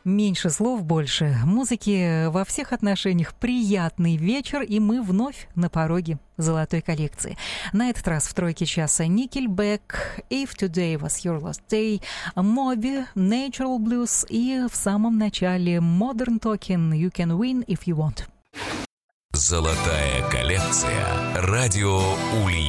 Меньше слов, больше музыки. Во всех отношениях приятный вечер, и мы вновь на пороге золотой коллекции. На этот раз в тройке часа Nickelback, If Today Was Your Last Day, Moby, Natural Blues и в самом начале Modern Talking, You Can Win If You Want. Золотая коллекция. Радио Ульяновска.